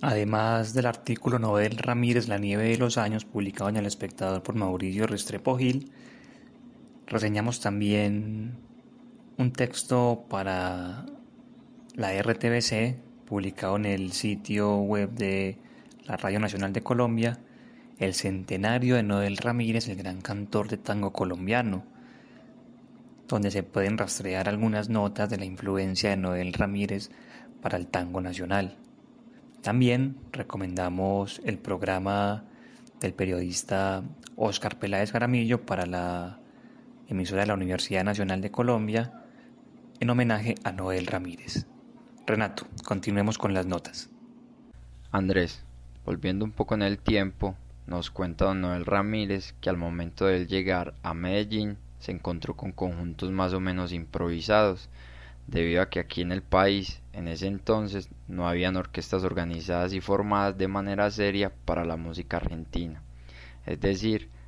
Además del artículo Noel Ramírez La nieve de los años, publicado en El Espectador por Mauricio Restrepo Gil, reseñamos también un texto para la RTBC, publicado en el sitio web de la Radio Nacional de Colombia, El centenario de Noel Ramírez, el gran cantor de tango colombiano, donde se pueden rastrear algunas notas de la influencia de Noel Ramírez para el tango nacional. También recomendamos el programa del periodista Óscar Peláez Jaramillo para la emisora de la Universidad Nacional de Colombia en homenaje a Noel Ramírez. Renato, continuemos con las notas. Andrés, volviendo un poco en el tiempo, nos cuenta don Noel Ramírez que al momento de él llegar a Medellín se encontró con conjuntos más o menos improvisados, debido a que aquí en el país, en ese entonces, no habían orquestas organizadas y formadas de manera seria para la música argentina. Es decir,